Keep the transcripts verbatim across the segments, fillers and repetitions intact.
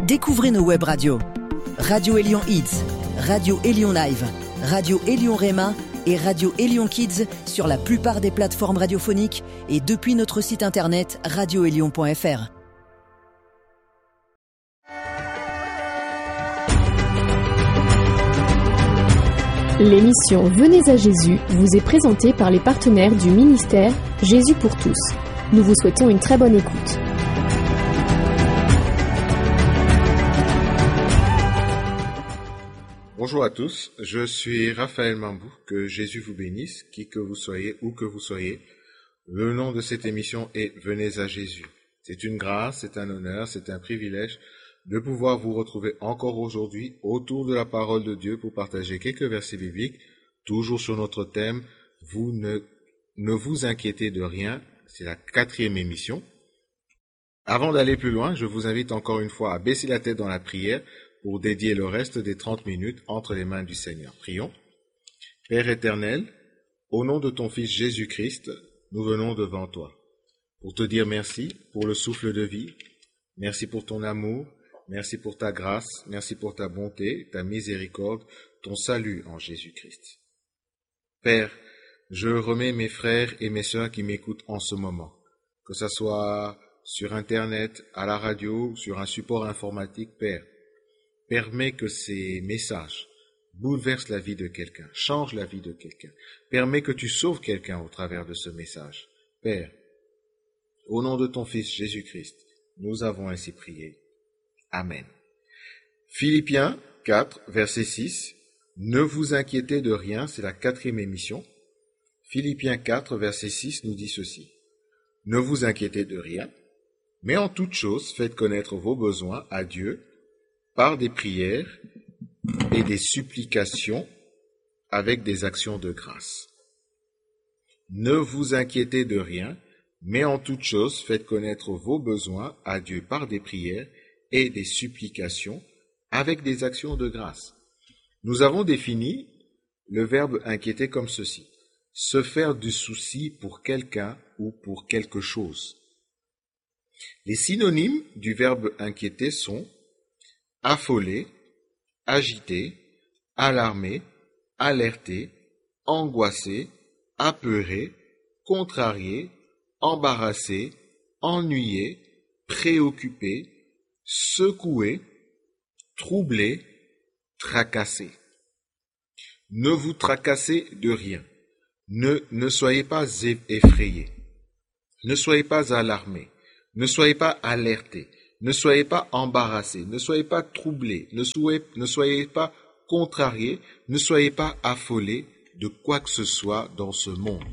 Découvrez nos web radios. Radio Élion Hits, Radio Élion Live, Radio Élion Réma et Radio Élion Kids sur la plupart des plateformes radiophoniques et depuis notre site internet radio élion point f r. L'émission Venez à Jésus vous est présentée par les partenaires du ministère Jésus pour tous. Nous vous souhaitons une très bonne écoute. Bonjour à tous, je suis Raphaël Mambou, que Jésus vous bénisse, qui que vous soyez, où que vous soyez. Le nom de cette émission est Venez à Jésus. C'est une grâce, c'est un honneur, c'est un privilège de pouvoir vous retrouver encore aujourd'hui autour de la parole de Dieu pour partager quelques versets bibliques, toujours sur notre thème. Vous ne, ne vous inquiétez de rien, c'est la quatrième émission. Avant d'aller plus loin, je vous invite encore une fois à baisser la tête dans la prière pour dédier le reste des trente minutes entre les mains du Seigneur. Prions. Père éternel, au nom de ton Fils Jésus-Christ, nous venons devant toi pour te dire merci pour le souffle de vie, merci pour ton amour, merci pour ta grâce, merci pour ta bonté, ta miséricorde, ton salut en Jésus-Christ. Père, je remets mes frères et mes sœurs qui m'écoutent en ce moment, que ce soit sur Internet, à la radio, sur un support informatique, Père. Permets que ces messages bouleversent la vie de quelqu'un, changent la vie de quelqu'un. Permets que tu sauves quelqu'un au travers de ce message. Père, au nom de ton Fils Jésus-Christ, nous avons ainsi prié. Amen. Philippiens quatre, verset six. Ne vous inquiétez de rien, c'est la quatrième émission. Philippiens quatre, verset six nous dit ceci. Ne vous inquiétez de rien, mais en toute chose faites connaître vos besoins à Dieu par des prières et des supplications avec des actions de grâce. Ne vous inquiétez de rien, mais en toute chose faites connaître vos besoins à Dieu par des prières et des supplications avec des actions de grâce. Nous avons défini le verbe inquiéter comme ceci. Se faire du souci pour quelqu'un ou pour quelque chose. Les synonymes du verbe inquiéter sont affolé, agité, alarmé, alerté, angoissé, apeuré, contrarié, embarrassé, ennuyé, préoccupé, secoué, troublé, tracassé. Ne vous tracassez de rien. Ne, ne soyez pas effrayés. Ne soyez pas alarmés. Ne soyez pas alertés. Ne soyez pas embarrassés. Ne soyez pas troublés. Ne soyez, ne soyez pas contrariés. Ne soyez pas affolés de quoi que ce soit dans ce monde.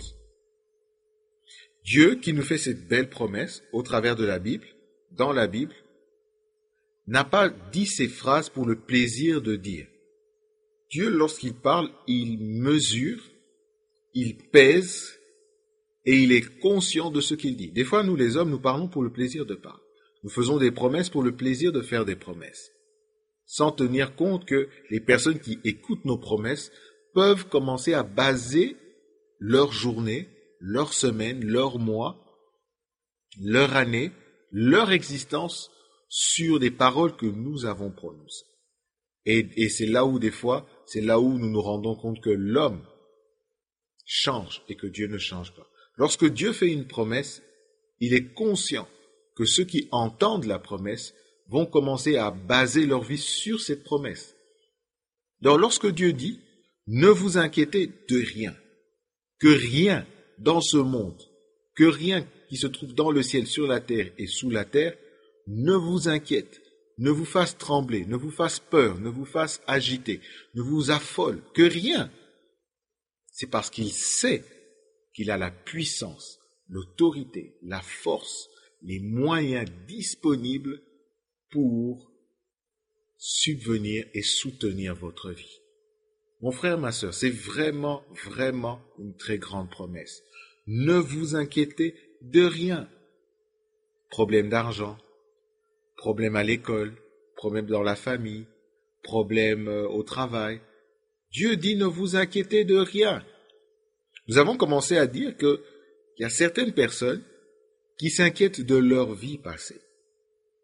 Dieu, qui nous fait cette belle promesse au travers de la Bible, dans la Bible, n'a pas dit ces phrases pour le plaisir de dire. Dieu, lorsqu'il parle, il mesure, il pèse et il est conscient de ce qu'il dit. Des fois, nous les hommes, nous parlons pour le plaisir de parler. Nous faisons des promesses pour le plaisir de faire des promesses, sans tenir compte que les personnes qui écoutent nos promesses peuvent commencer à baser leur journée, leur semaine, leur mois, leur année, leur existence sur des paroles que nous avons prononcées. Et, et c'est là où, des fois, c'est là où nous nous rendons compte que l'homme change et que Dieu ne change pas. Lorsque Dieu fait une promesse, il est conscient que ceux qui entendent la promesse vont commencer à baser leur vie sur cette promesse. Donc, lorsque Dieu dit, ne vous inquiétez de rien, que rien dans ce monde, que rien qui se trouve dans le ciel, sur la terre et sous la terre, ne vous inquiète, ne vous fasse trembler, ne vous fasse peur, ne vous fasse agiter, ne vous affole, que rien. C'est parce qu'il sait qu'il a la puissance, l'autorité, la force, les moyens disponibles pour subvenir et soutenir votre vie. Mon frère, ma sœur, c'est vraiment, vraiment une très grande promesse. Ne vous inquiétez de rien. Problème d'argent, problème à l'école, problème dans la famille, problème au travail. Dieu dit ne vous inquiétez de rien. Nous avons commencé à dire qu'il y a certaines personnes qui s'inquiètent de leur vie passée.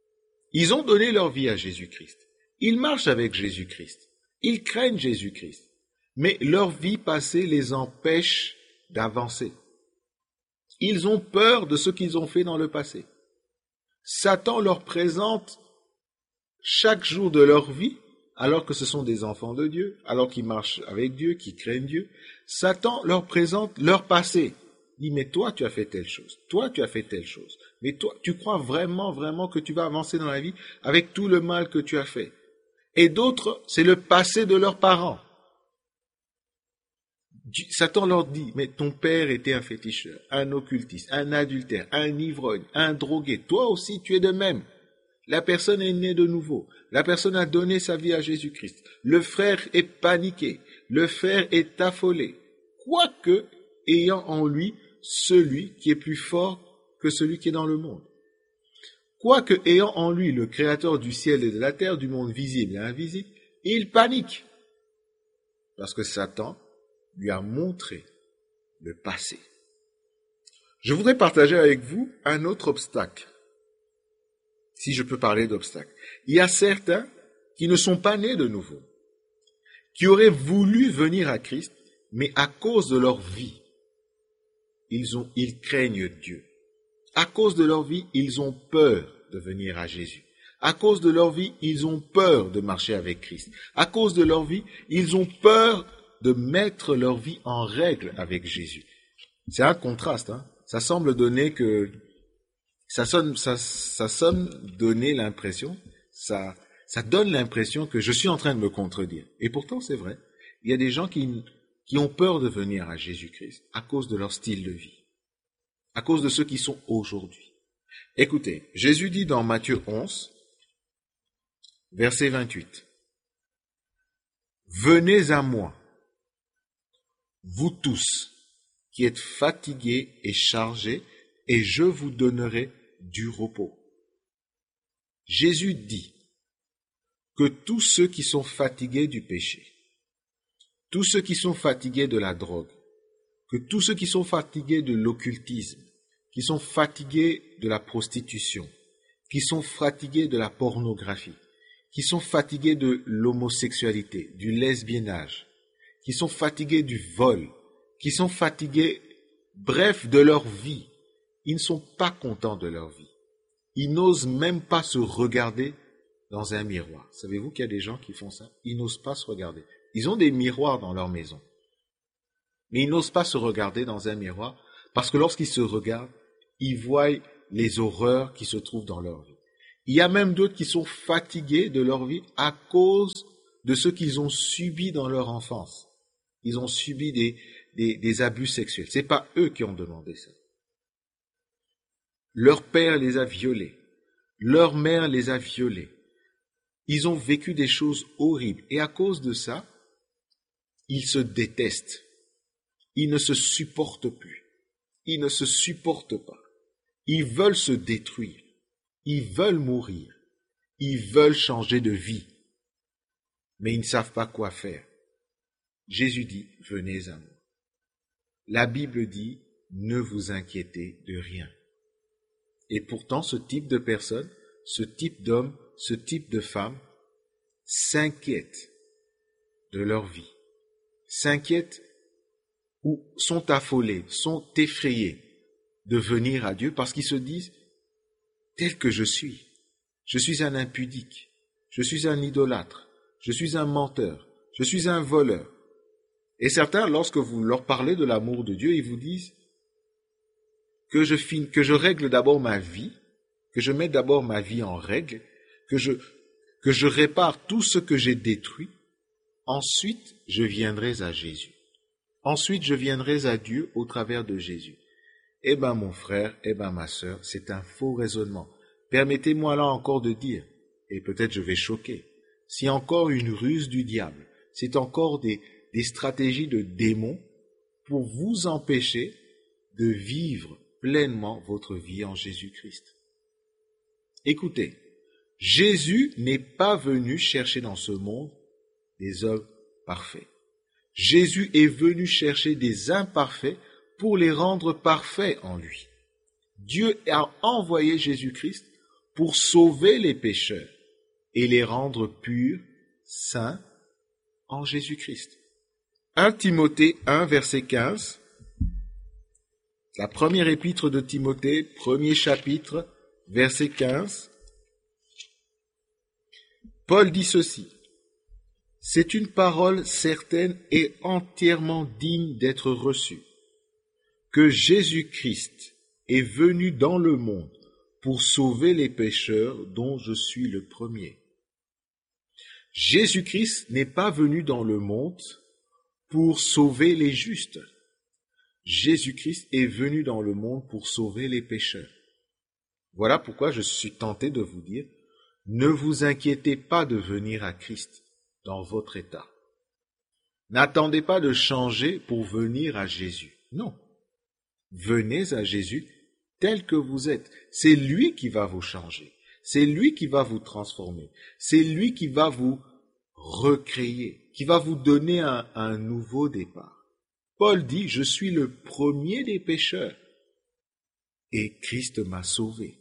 Ils ont donné leur vie à Jésus-Christ. Ils marchent avec Jésus-Christ. Ils craignent Jésus-Christ. Mais leur vie passée les empêche d'avancer. Ils ont peur de ce qu'ils ont fait dans le passé. Satan leur présente chaque jour de leur vie, alors que ce sont des enfants de Dieu, alors qu'ils marchent avec Dieu, qu'ils craignent Dieu, Satan leur présente leur passé. Il dit, mais toi, tu as fait telle chose. Toi, tu as fait telle chose. Mais toi, tu crois vraiment, vraiment que tu vas avancer dans la vie avec tout le mal que tu as fait. Et d'autres, c'est le passé de leurs parents. Satan leur dit, mais ton père était un féticheur, un occultiste, un adultère, un ivrogne, un drogué. Toi aussi, tu es de même. La personne est née de nouveau. La personne a donné sa vie à Jésus-Christ. Le frère est paniqué. Le frère est affolé. Quoique, ayant en lui celui qui est plus fort que celui qui est dans le monde. Quoique, ayant en lui le Créateur du ciel et de la terre, du monde visible et invisible, il panique. Parce que Satan lui a montré le passé. Je voudrais partager avec vous un autre obstacle. Si je peux parler d'obstacles. Il y a certains qui ne sont pas nés de nouveau, qui auraient voulu venir à Christ, mais à cause de leur vie, ils, ont, ils craignent Dieu. À cause de leur vie, ils ont peur de venir à Jésus. À cause de leur vie, ils ont peur de marcher avec Christ. À cause de leur vie, ils ont peur de mettre leur vie en règle avec Jésus. C'est un contraste, hein? Ça semble donner que Ça sonne, ça, ça sonne donner l'impression, ça, ça donne l'impression que je suis en train de me contredire. Et pourtant, c'est vrai. Il y a des gens qui, qui ont peur de venir à Jésus-Christ à cause de leur style de vie, à cause de ceux qui sont aujourd'hui. Écoutez, Jésus dit dans Matthieu onze, verset vingt-huit, « Venez à moi, vous tous qui êtes fatigués et chargés, et je vous donnerai du repos. » Jésus dit que tous ceux qui sont fatigués du péché, tous ceux qui sont fatigués de la drogue, que tous ceux qui sont fatigués de l'occultisme, qui sont fatigués de la prostitution, qui sont fatigués de la pornographie, qui sont fatigués de l'homosexualité, du lesbiennage, qui sont fatigués du vol, qui sont fatigués, bref, de leur vie, ils ne sont pas contents de leur vie. Ils n'osent même pas se regarder dans un miroir. Savez-vous qu'il y a des gens qui font ça? Ils n'osent pas se regarder. Ils ont des miroirs dans leur maison. Mais ils n'osent pas se regarder dans un miroir parce que lorsqu'ils se regardent, ils voient les horreurs qui se trouvent dans leur vie. Il y a même d'autres qui sont fatigués de leur vie à cause de ce qu'ils ont subi dans leur enfance. Ils ont subi des, des, des abus sexuels. Ce n'est pas eux qui ont demandé ça. Leur père les a violés. Leur mère les a violés. Ils ont vécu des choses horribles. Et à cause de ça, ils se détestent. Ils ne se supportent plus. Ils ne se supportent pas. Ils veulent se détruire. Ils veulent mourir. Ils veulent changer de vie. Mais ils ne savent pas quoi faire. Jésus dit, venez à moi. La Bible dit, ne vous inquiétez de rien. Et pourtant, ce type de personne, ce type d'homme, ce type de femme, s'inquiètent de leur vie, s'inquiètent ou sont affolés, sont effrayés de venir à Dieu parce qu'ils se disent, tel que je suis, je suis un impudique, je suis un idolâtre, je suis un menteur, je suis un voleur. Et certains, lorsque vous leur parlez de l'amour de Dieu, ils vous disent, que je, fin, que je règle d'abord ma vie, que je mette d'abord ma vie en règle, que je, que je répare tout ce que j'ai détruit, ensuite je viendrai à Jésus. Ensuite je viendrai à Dieu au travers de Jésus. Eh bien mon frère, eh bien ma sœur, c'est un faux raisonnement. Permettez-moi là encore de dire, et peut-être je vais choquer, c'est encore une ruse du diable, c'est encore des, des stratégies de démons pour vous empêcher de vivre pleinement votre vie en Jésus-Christ. Écoutez, Jésus n'est pas venu chercher dans ce monde des hommes parfaits. Jésus est venu chercher des imparfaits pour les rendre parfaits en lui. Dieu a envoyé Jésus-Christ pour sauver les pécheurs et les rendre purs, saints en Jésus-Christ. premier Timothée un, verset quinze. La première épître de Timothée, premier chapitre, verset quinze. Paul dit ceci: « C'est une parole certaine et entièrement digne d'être reçue, que Jésus-Christ est venu dans le monde pour sauver les pécheurs dont je suis le premier. » Jésus-Christ n'est pas venu dans le monde pour sauver les justes. Jésus-Christ est venu dans le monde pour sauver les pécheurs. Voilà pourquoi je suis tenté de vous dire, ne vous inquiétez pas de venir à Christ dans votre état. N'attendez pas de changer pour venir à Jésus. Non. Venez à Jésus tel que vous êtes. C'est lui qui va vous changer. C'est lui qui va vous transformer. C'est lui qui va vous recréer, qui va vous donner un, un nouveau départ. Paul dit, je suis le premier des pécheurs et Christ m'a sauvé.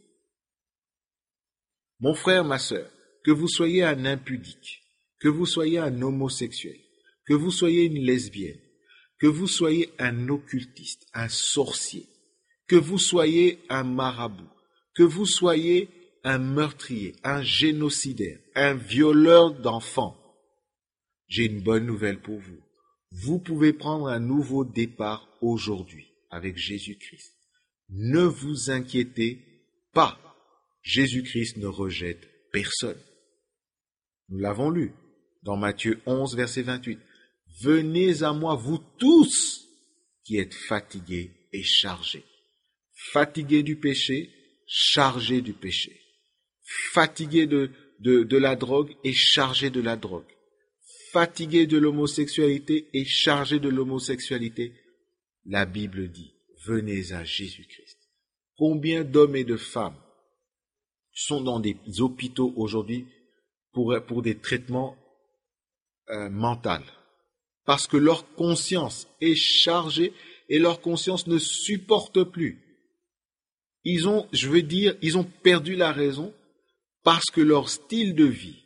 Mon frère, ma sœur, que vous soyez un impudique, que vous soyez un homosexuel, que vous soyez une lesbienne, que vous soyez un occultiste, un sorcier, que vous soyez un marabout, que vous soyez un meurtrier, un génocidaire, un violeur d'enfants, j'ai une bonne nouvelle pour vous. Vous pouvez prendre un nouveau départ aujourd'hui avec Jésus-Christ. Ne vous inquiétez pas. Jésus-Christ ne rejette personne. Nous l'avons lu dans Matthieu onze, verset vingt-huit. « Venez à moi, vous tous qui êtes fatigués et chargés. » Fatigués du péché, chargés du péché. Fatigués de, de, de la drogue et chargés de la drogue. Fatigués de l'homosexualité et chargés de l'homosexualité. La Bible dit, venez à Jésus-Christ. Combien d'hommes et de femmes sont dans des hôpitaux aujourd'hui pour, pour des traitements euh, mentaux, parce que leur conscience est chargée et leur conscience ne supporte plus. Ils ont, je veux dire, ils ont perdu la raison parce que leur style de vie,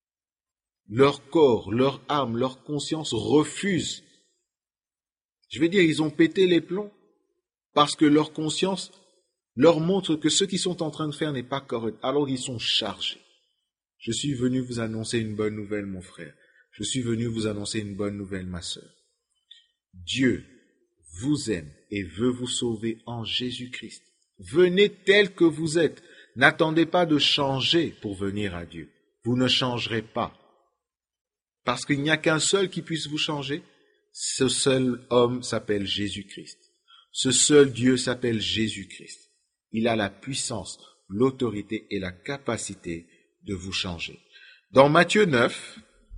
leur corps, leur âme, leur conscience refusent. Je veux dire, ils ont pété les plombs parce que leur conscience leur montre que ce qu'ils sont en train de faire n'est pas correct. Alors ils sont chargés. Je suis venu vous annoncer une bonne nouvelle, mon frère. Je suis venu vous annoncer une bonne nouvelle, ma sœur. Dieu vous aime et veut vous sauver en Jésus-Christ. Venez tel que vous êtes. N'attendez pas de changer pour venir à Dieu. Vous ne changerez pas. Parce qu'il n'y a qu'un seul qui puisse vous changer. Ce seul homme s'appelle Jésus-Christ. Ce seul Dieu s'appelle Jésus-Christ. Il a la puissance, l'autorité et la capacité de vous changer. Dans Matthieu neuf,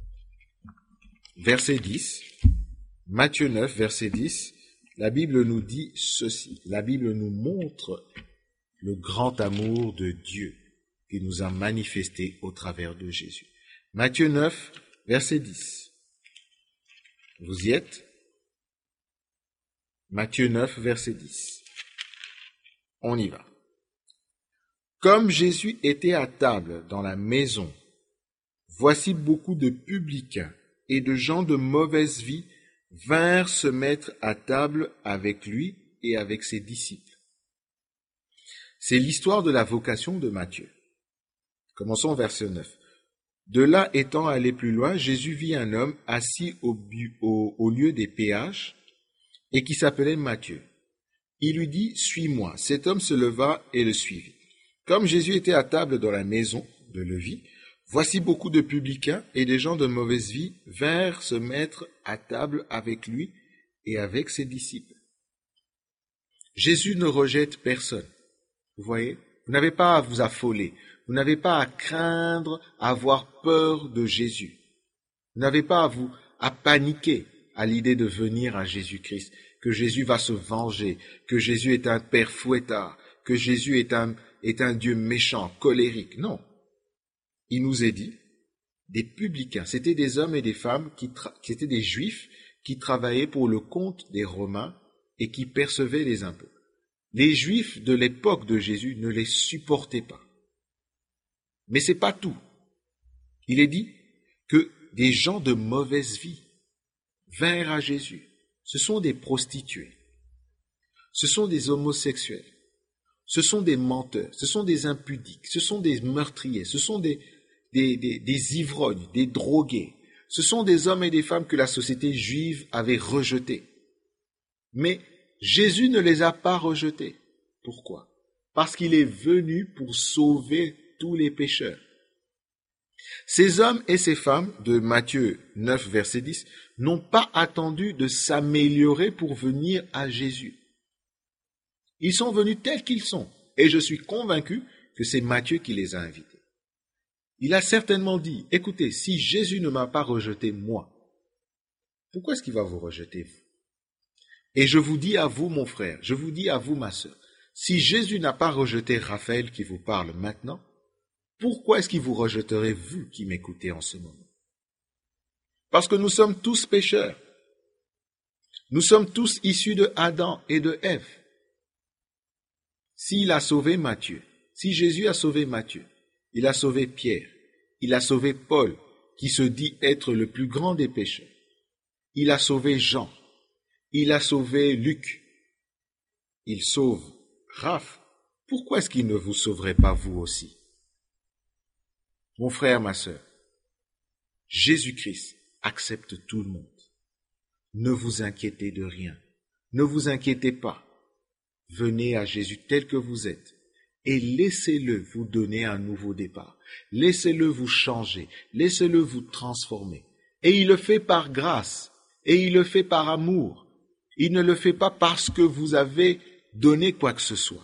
verset dix, Matthieu neuf, verset dix, la Bible nous dit ceci. La Bible nous montre le grand amour de Dieu qui nous a manifesté au travers de Jésus. Matthieu neuf, verset dix. Vous y êtes? Matthieu neuf, verset dix. On y va. Comme Jésus était à table dans la maison, voici beaucoup de publicains et de gens de mauvaise vie vinrent se mettre à table avec lui et avec ses disciples. C'est l'histoire de la vocation de Matthieu. Commençons au verset neuf. De là étant allé plus loin, Jésus vit un homme assis au, au, au lieu des péages et qui s'appelait Matthieu. Il lui dit, « Suis-moi ». Cet homme se leva et le suivit. Comme Jésus était à table dans la maison de Lévi, voici beaucoup de publicains et des gens de mauvaise vie vinrent se mettre à table avec lui et avec ses disciples. Jésus ne rejette personne. Vous voyez, vous n'avez pas à vous affoler, vous n'avez pas à craindre, à avoir peur de Jésus. Vous n'avez pas à vous à paniquer à l'idée de venir à Jésus-Christ, que Jésus va se venger, que Jésus est un père fouettard, que Jésus est un, est un Dieu méchant, colérique. Non. Il nous est dit, des publicains, c'était des hommes et des femmes qui, tra- qui étaient des juifs qui travaillaient pour le compte des Romains et qui percevaient les impôts. Les juifs de l'époque de Jésus ne les supportaient pas. Mais c'est pas tout. Il est dit que des gens de mauvaise vie vinrent à Jésus. Ce sont des prostituées. Ce sont des homosexuels. Ce sont des menteurs. Ce sont des impudiques. Ce sont des meurtriers. Ce sont des, des, des, des ivrognes, des drogués. Ce sont des hommes et des femmes que la société juive avait rejetés. Mais Jésus ne les a pas rejetés. Pourquoi? Parce qu'il est venu pour sauver tous les pécheurs. Ces hommes et ces femmes de Matthieu neuf, verset dix, n'ont pas attendu de s'améliorer pour venir à Jésus. Ils sont venus tels qu'ils sont. Et je suis convaincu que c'est Matthieu qui les a invités. Il a certainement dit, écoutez, si Jésus ne m'a pas rejeté moi, pourquoi est-ce qu'il va vous rejeter vous? Et je vous dis à vous, mon frère, je vous dis à vous, ma sœur, si Jésus n'a pas rejeté Raphaël qui vous parle maintenant, pourquoi est-ce qu'il vous rejetterait vous qui m'écoutez en ce moment? Parce que nous sommes tous pécheurs. Nous sommes tous issus de Adam et de Ève. S'il a sauvé Matthieu, si Jésus a sauvé Matthieu, il a sauvé Pierre, il a sauvé Paul, qui se dit être le plus grand des pécheurs. Il a sauvé Jean, il a sauvé Luc, il sauve Raph. Pourquoi est-ce qu'il ne vous sauverait pas vous aussi? Mon frère, ma sœur, Jésus-Christ accepte tout le monde. Ne vous inquiétez de rien. Ne vous inquiétez pas. Venez à Jésus tel que vous êtes et laissez-le vous donner un nouveau départ. Laissez-le vous changer. Laissez-le vous transformer. Et il le fait par grâce. Et il le fait par amour. Il ne le fait pas parce que vous avez donné quoi que ce soit.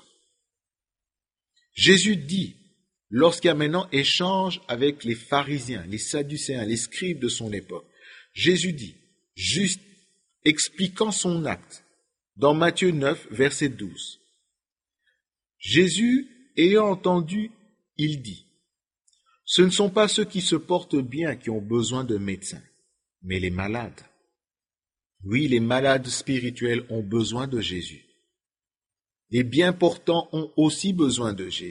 Jésus dit, lorsqu'il y a maintenant échange avec les pharisiens, les sadducéens, les scribes de son époque, Jésus dit, juste expliquant son acte, dans Matthieu neuf, verset douze, Jésus, ayant entendu, il dit, « Ce ne sont pas ceux qui se portent bien qui ont besoin de médecins, mais les malades. Oui, les malades spirituels ont besoin de Jésus. Les bien portants ont aussi besoin de Jésus. »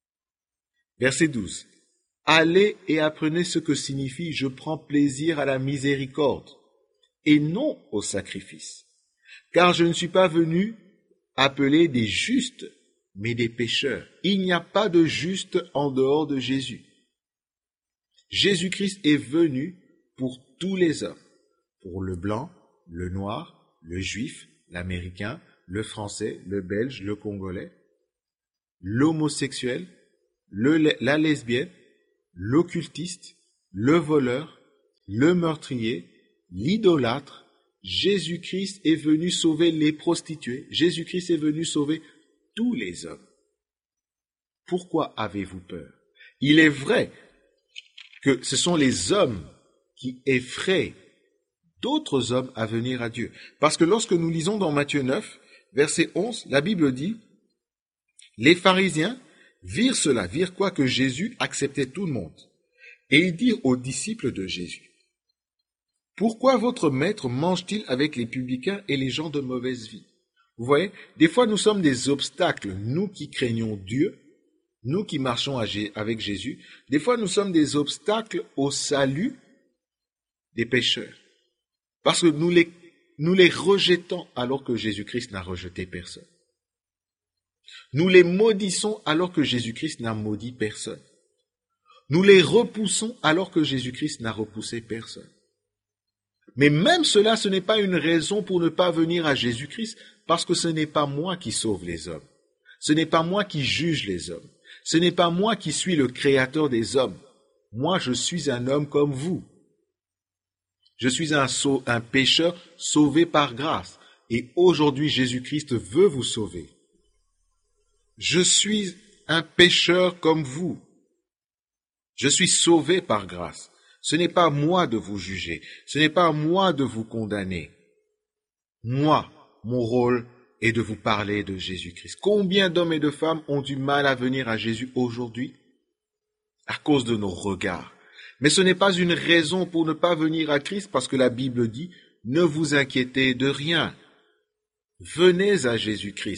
Verset douze. « Allez et apprenez ce que signifie « je prends plaisir à la miséricorde » et non au sacrifice. Car je ne suis pas venu appeler des justes, mais des pécheurs. Il n'y a pas de juste en dehors de Jésus. Jésus-Christ est venu pour tous les hommes, pour le blanc, le noir, le juif, l'américain, le français, le belge, le congolais, l'homosexuel, le, la lesbienne, l'occultiste, le voleur, le meurtrier, l'idolâtre. Jésus-Christ est venu sauver les prostituées. Jésus-Christ est venu sauver tous les hommes. Pourquoi avez-vous peur? Il est vrai que ce sont les hommes qui effraient d'autres hommes à venir à Dieu. Parce que lorsque nous lisons dans Matthieu neuf, verset onze, la Bible dit, « Les pharisiens virent cela, virent quoi? Que Jésus acceptait tout le monde. Et ils dirent aux disciples de Jésus, « Pourquoi votre maître mange-t-il avec les publicains et les gens de mauvaise vie ?» Vous voyez, des fois nous sommes des obstacles, nous qui craignons Dieu, nous qui marchons avec Jésus, des fois nous sommes des obstacles au salut des pécheurs. Parce que nous les, nous les rejetons alors que Jésus-Christ n'a rejeté personne. Nous les maudissons alors que Jésus-Christ n'a maudit personne. Nous les repoussons alors que Jésus-Christ n'a repoussé personne. Mais même cela, ce n'est pas une raison pour ne pas venir à Jésus-Christ, parce que ce n'est pas moi qui sauve les hommes. Ce n'est pas moi qui juge les hommes. Ce n'est pas moi qui suis le créateur des hommes. Moi, je suis un homme comme vous. Je suis un, sau- un pécheur sauvé par grâce. Et aujourd'hui, Jésus-Christ veut vous sauver. Je suis un pécheur comme vous. Je suis sauvé par grâce. Ce n'est pas à moi de vous juger. Ce n'est pas à moi de vous condamner. Moi, mon rôle est de vous parler de Jésus-Christ. Combien d'hommes et de femmes ont du mal à venir à Jésus aujourd'hui? À cause de nos regards. Mais ce n'est pas une raison pour ne pas venir à Christ, parce que la Bible dit, ne vous inquiétez de rien. Venez à Jésus-Christ.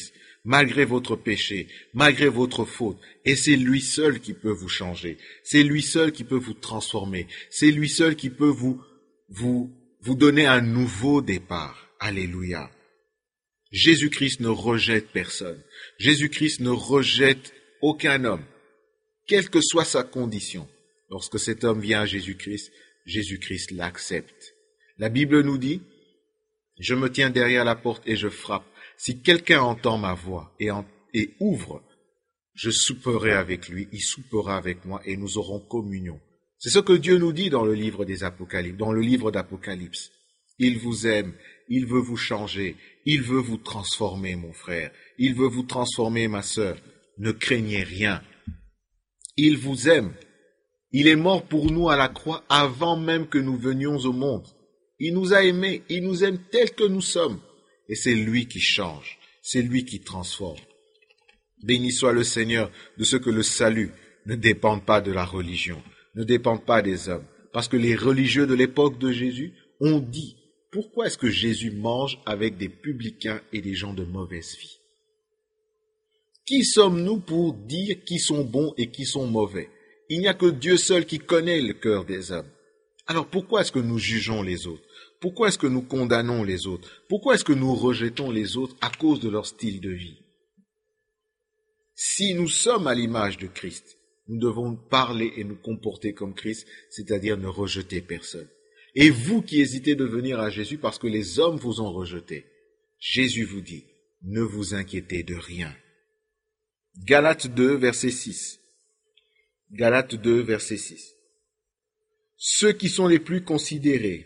malgré votre péché, malgré votre faute. Et c'est lui seul qui peut vous changer. C'est lui seul qui peut vous transformer. C'est lui seul qui peut vous, vous, vous donner un nouveau départ. Alléluia. Jésus-Christ ne rejette personne. Jésus-Christ ne rejette aucun homme, quelle que soit sa condition. Lorsque cet homme vient à Jésus-Christ, Jésus-Christ l'accepte. La Bible nous dit, « Je me tiens derrière la porte et je frappe. Si quelqu'un entend ma voix et, en, et ouvre, je souperai avec lui, il soupera avec moi et nous aurons communion. » C'est ce que Dieu nous dit dans le livre des Apocalypses, dans le livre d'Apocalypse. Il vous aime, il veut vous changer, il veut vous transformer, mon frère. Il veut vous transformer, ma sœur. Ne craignez rien. Il vous aime. Il est mort pour nous à la croix avant même que nous venions au monde. Il nous a aimés, il nous aime tels que nous sommes. Et c'est lui qui change, c'est lui qui transforme. Béni soit le Seigneur de ce que le salut ne dépend pas de la religion, ne dépend pas des hommes. Parce que les religieux de l'époque de Jésus ont dit, pourquoi est-ce que Jésus mange avec des publicains et des gens de mauvaise vie? Qui sommes-nous pour dire qui sont bons et qui sont mauvais? Il n'y a que Dieu seul qui connaît le cœur des hommes. Alors pourquoi est-ce que nous jugeons les autres? Pourquoi est-ce que nous condamnons les autres? Pourquoi est-ce que nous rejetons les autres à cause de leur style de vie? Si nous sommes à l'image de Christ, nous devons parler et nous comporter comme Christ, c'est-à-dire ne rejeter personne. Et vous qui hésitez de venir à Jésus parce que les hommes vous ont rejeté, Jésus vous dit, ne vous inquiétez de rien. Galates deux, verset six. Galates deux, verset six. Ceux qui sont les plus considérés,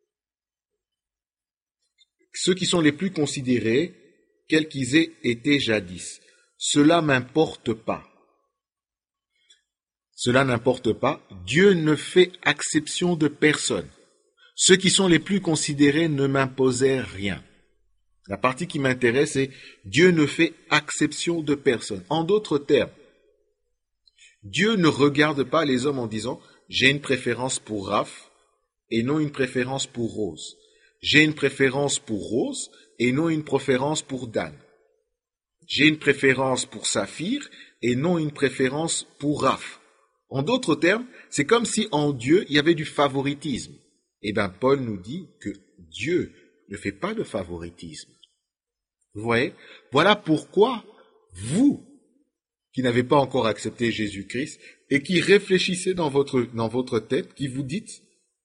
ceux qui sont les plus considérés, quels qu'ils aient été jadis, cela m'importe pas. Cela n'importe pas. Dieu ne fait exception de personne. Ceux qui sont les plus considérés ne m'imposaient rien. La partie qui m'intéresse est Dieu ne fait exception de personne. En d'autres termes, Dieu ne regarde pas les hommes en disant « j'ai une préférence pour Raph et non une préférence pour Rose. J'ai une préférence pour Rose et non une préférence pour Dan. J'ai une préférence pour Saphir et non une préférence pour Raph. » En d'autres termes, c'est comme si en Dieu, il y avait du favoritisme. Eh bien, Paul nous dit que Dieu ne fait pas de favoritisme. Vous voyez? Voilà pourquoi vous, qui n'avez pas encore accepté Jésus-Christ et qui réfléchissez dans votre, dans votre tête, qui vous dites,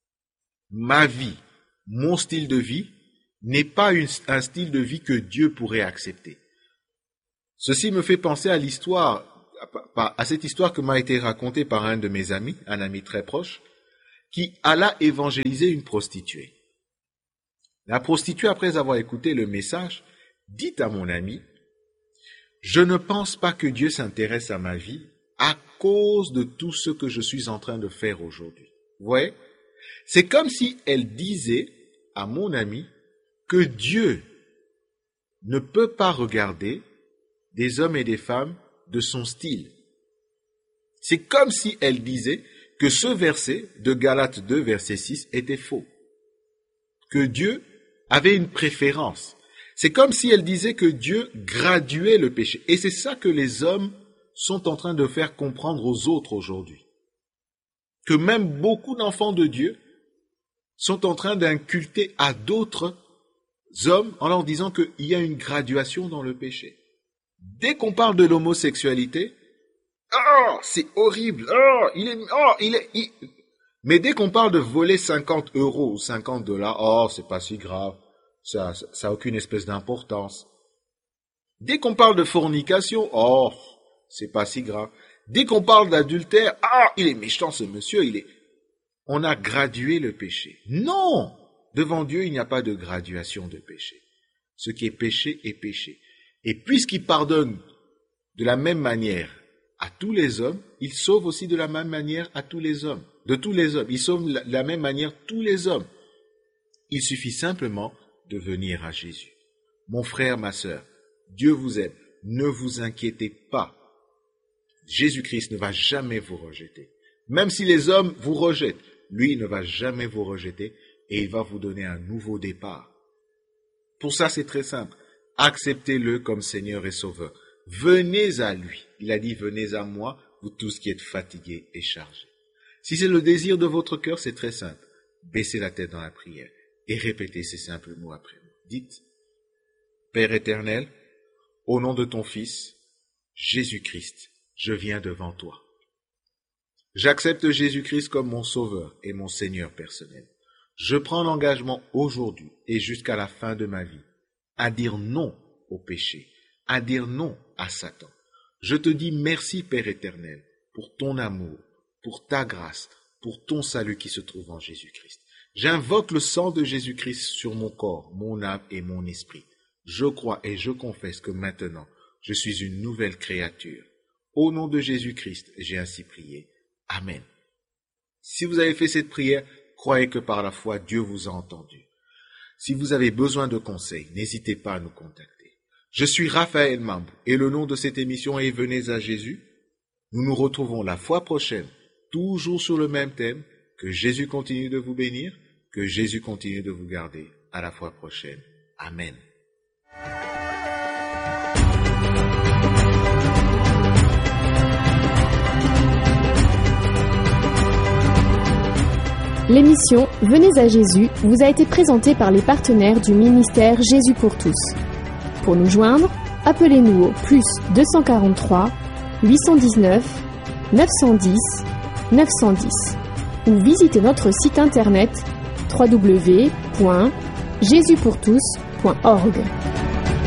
ma vie, mon style de vie n'est pas une, un style de vie que Dieu pourrait accepter. Ceci me fait penser à l'histoire, à cette histoire que m'a été racontée par un de mes amis, un ami très proche, qui alla évangéliser une prostituée. La prostituée, après avoir écouté le message, dit à mon ami, « Je ne pense pas que Dieu s'intéresse à ma vie à cause de tout ce que je suis en train de faire aujourd'hui. » Vous voyez? C'est comme si elle disait à mon ami que Dieu ne peut pas regarder des hommes et des femmes de son style. C'est comme si elle disait que ce verset de Galates deux, verset six, était faux. Que Dieu avait une préférence. C'est comme si elle disait que Dieu graduait le péché. Et c'est ça que les hommes sont en train de faire comprendre aux autres aujourd'hui. Que même beaucoup d'enfants de Dieu sont en train d'inculter à d'autres hommes en leur disant qu'il y a une graduation dans le péché. Dès qu'on parle de l'homosexualité, oh, c'est horrible, oh, il est, oh, il est, il... mais dès qu'on parle de voler cinquante euros ou cinquante dollars, oh, c'est pas si grave, ça, ça, ça a aucune espèce d'importance. Dès qu'on parle de fornication, oh, c'est pas si grave. Dès qu'on parle d'adultère, ah, il est méchant ce monsieur, il est, on a gradué le péché. Non! Devant Dieu, il n'y a pas de graduation de péché. Ce qui est péché est péché. Et puisqu'il pardonne de la même manière à tous les hommes, il sauve aussi de la même manière à tous les hommes. De tous les hommes. Il sauve de la même manière tous les hommes. Il suffit simplement de venir à Jésus. Mon frère, ma sœur, Dieu vous aime. Ne vous inquiétez pas. Jésus-Christ ne va jamais vous rejeter. Même si les hommes vous rejettent, lui il ne va jamais vous rejeter et il va vous donner un nouveau départ. Pour ça, c'est très simple. Acceptez-le comme Seigneur et Sauveur. Venez à lui. Il a dit, venez à moi, vous tous qui êtes fatigués et chargés. Si c'est le désir de votre cœur, c'est très simple. Baissez la tête dans la prière et répétez ces simples mots après moi. Dites, Père éternel, au nom de ton Fils, Jésus-Christ, je viens devant toi. J'accepte Jésus-Christ comme mon Sauveur et mon Seigneur personnel. Je prends l'engagement aujourd'hui et jusqu'à la fin de ma vie à dire non au péché, à dire non à Satan. Je te dis merci, Père éternel, pour ton amour, pour ta grâce, pour ton salut qui se trouve en Jésus-Christ. J'invoque le sang de Jésus-Christ sur mon corps, mon âme et mon esprit. Je crois et je confesse que maintenant, je suis une nouvelle créature. Au nom de Jésus-Christ, j'ai ainsi prié. Amen. Si vous avez fait cette prière, croyez que par la foi, Dieu vous a entendu. Si vous avez besoin de conseils, n'hésitez pas à nous contacter. Je suis Raphaël Mambou et le nom de cette émission est Venez à Jésus. Nous nous retrouvons la fois prochaine, toujours sur le même thème. Que Jésus continue de vous bénir, que Jésus continue de vous garder. À la fois prochaine. Amen. L'émission Venez à Jésus vous a été présentée par les partenaires du ministère Jésus pour tous. Pour nous joindre, appelez-nous au plus deux cent quarante-trois, huit cent dix-neuf, neuf cent dix, neuf cent dix ou visitez notre site internet w w w point jésus pour tous point org.